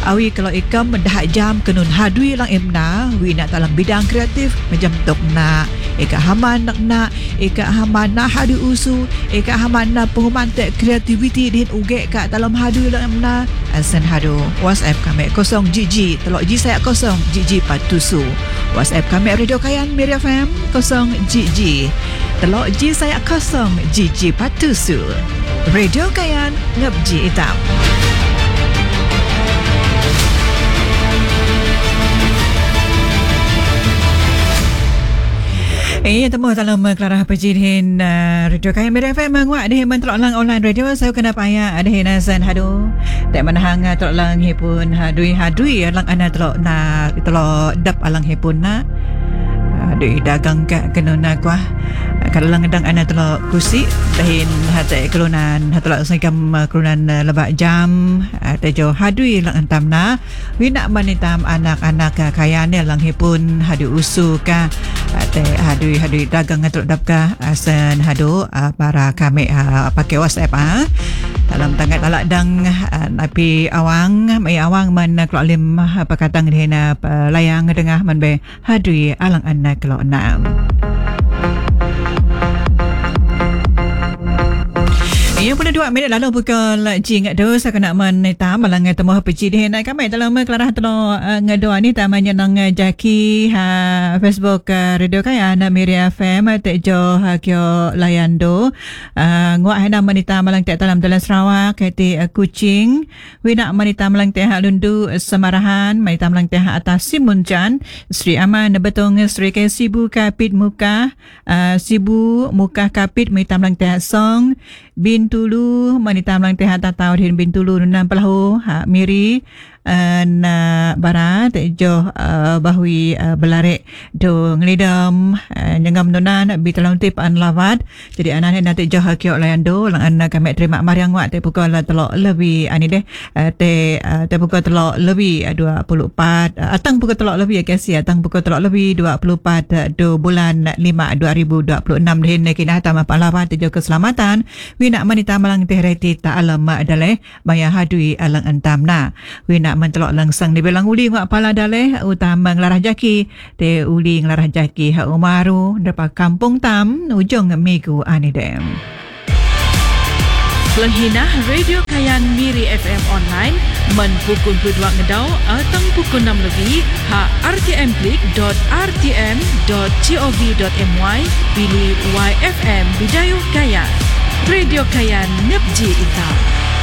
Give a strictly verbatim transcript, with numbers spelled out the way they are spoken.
awi kalau ikam mendah jam kenun hadui lang emna wi nak dalam bidang kreatif macam tok nak eka haman nak nak eka haman na hadu usu eka haman na pengumantek kreativiti din uge kat dalam hadu lang emna asan hadu WhatsApp kami kosong jiji telok ji saya kosong jiji patusu WhatsApp kami Radio Kayan Miri F M kosong jiji telok ji saya kosong jiji patusu Radio Kayan ngabji hitam. Eh, temu dalam Clara Pejidin uh, Radio Kayan Miri F M menguat deh mentelok lang online radio saya kena payah ada hinasan hadu tak manahang telok lang hipun hadui hadui lang ana telok na telok dap alang hipun na dui dagang ka kenuna kuah kadang kadang ana telok kusi dahin hate kelunan telok singkam kelunan lebak jam tejo hadui lang antamna wina manitam anak-anak kayane lang hipun hadu usu ka te hadui hadui dagang telok dapka asan hadu para kami pakai WhatsApp ah dalam tangan alak dang napi awang mai awang man kelok lim pakatang dina layang dengah man be hadui alang anak kelok enam. Yang pun dua minit lalu pukul jing tu saya kena menita malang temu peci di nak kami dalam kelarah telo ngadoa ni tamanya nang jaki ha Facebook Radio Kayan Miri F M tejo hakyo layando ngwa hena menita malang tek dalam dalam Sarawak kati Kuching wina menita malang tek Lundu Semarahan menita malang tek atas Simunjan Sri Aman Betong Sri K Sibu Kapit Muka Sibu Muka Kapit menita malang tek Song Bintulu manita malang teh tatau din Bintulu nunam pelahu ha Miri na barat jo uh, bahui uh, belarek do ngelidam uh, nyengam nunan bitalang tip an lawat jadi anak nanti jo hakyo layando lang anak kami terima mariang wak te pukul telok lebih ani deh uh, te uh, te pukul telok lebih uh, dua puluh empat uh, atang pukul telok lebih ya kasi atang pukul telok lebih dua puluh empat uh, do bulan lima dua ribu dua puluh enam din kina tama palawat jo keselamatan wina manita malang teh reti ta alam adalah maya hadui alang antamna wina mentelok langsang di belang uli ngak pala daleh utama ngelarah jaki te uli ngelarah jaki ha umaru depa kampung tam ujung migu ani dem Langhina Radio Kayan Miri F M online men pukul dua ngedau atang pukul enam lebih ha r t m klik dot r t m dot gov dot my pilih Y F M Bidayuh Kayan Radio Kayan Nepji Ita.